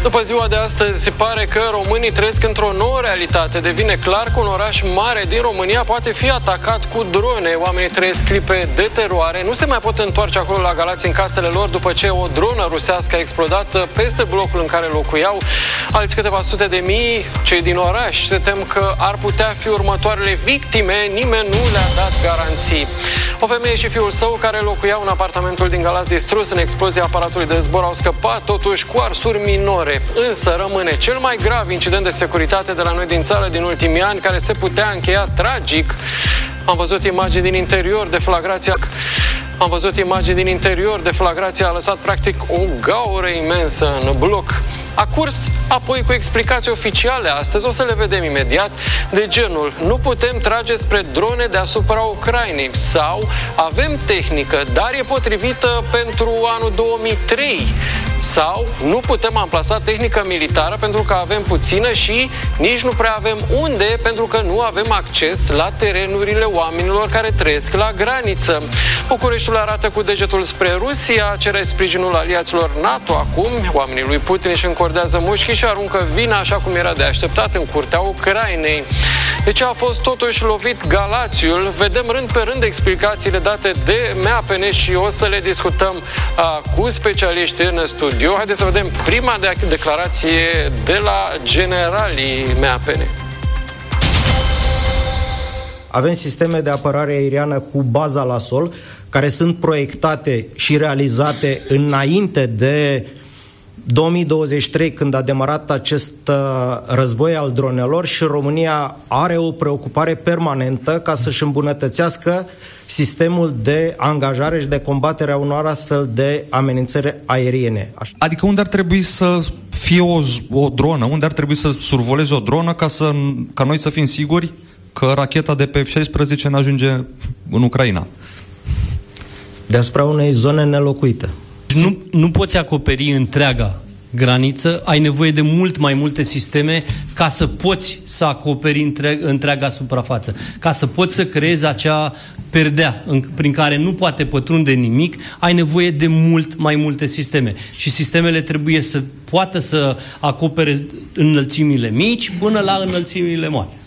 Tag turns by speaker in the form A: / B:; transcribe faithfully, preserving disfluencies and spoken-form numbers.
A: După ziua de astăzi, se pare că românii trăiesc într-o nouă realitate. Devine clar că un oraș mare din România poate fi atacat cu drone. Oamenii trăiesc clipe de teroare. Nu se mai pot întoarce acolo la Galați în casele lor după ce o dronă rusească a explodat peste blocul în care locuiau. Alți câteva sute de mii, cei din oraș, se tem că ar putea fi următoarele victime. Nimeni nu le-a dat garanții. O femeie și fiul său care locuiau în apartamentul din Galați distrus în explozia aparatului de zbor au scăpat totuși cu arsuri minore. Însă rămâne cel mai grav incident de securitate de la noi din țară din ultimii ani, care se putea încheia tragic. Am văzut imagini din interior, deflagrația Am văzut imagini din interior, deflagrația a lăsat practic o gaură imensă în bloc. A curs apoi cu explicații oficiale astăzi, o să le vedem imediat, de genul: nu putem trage spre drone deasupra Ucrainei, sau avem tehnică, dar e potrivită pentru anul două mii trei, sau nu putem amplasa tehnică militară pentru că avem puțină și nici nu prea avem unde, pentru că nu avem acces la terenurile oamenilor care trăiesc la graniță. Bucureștiul arată cu degetul spre Rusia, cere sprijinul aliaților NATO acum. Oamenii lui Putin își încordează mușchii și aruncă vina, așa cum era de așteptat, în curtea Ucrainei. De ce a fost totuși lovit Galațiul? Vedem rând pe rând explicațiile date de M A P N și o să le discutăm uh, cu specialiști în studio. Haideți să vedem prima de declarație de la generalii M A P N.
B: Avem sisteme de apărare aeriană cu baza la sol, care sunt proiectate și realizate înainte de două mii douăzeci și trei, când a demarat acest uh, război al dronelor, și România are o preocupare permanentă ca să-și îmbunătățească sistemul de angajare și de combatere a unor astfel de amenințări aeriene. Așa. Adică unde ar trebui să fie o, o dronă? Unde ar trebui să survoleze o dronă ca, să, ca noi să fim siguri că racheta de pe F șaisprezece nu ajunge în Ucraina? Deasupra unei zone nelocuite.
C: Nu, nu poți acoperi întreaga graniță, ai nevoie de mult mai multe sisteme ca să poți să acoperi întreg, întreaga suprafață, ca să poți să creezi acea perdea în, prin care nu poate pătrunde nimic, ai nevoie de mult mai multe sisteme. Și sistemele trebuie să poată să acopere înălțimile mici până la înălțimile mari.